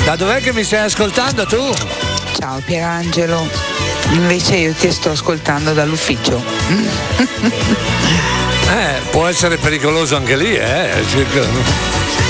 Da dov'è che mi stai ascoltando tu? Ciao Pierangelo, invece io ti sto ascoltando dall'ufficio. Può essere pericoloso anche lì,